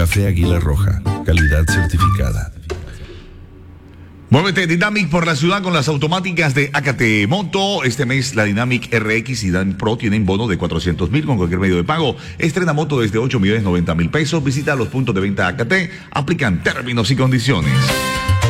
Café Águila Roja, calidad certificada. Muévete Dynamic por la ciudad con las automáticas de AKT Moto. Este mes la Dynamic RX y Dan Pro tienen bono de 400,000 con cualquier medio de pago. Estrena moto desde 8,90,000 pesos. Visita los puntos de venta AKT. Aplican términos y condiciones.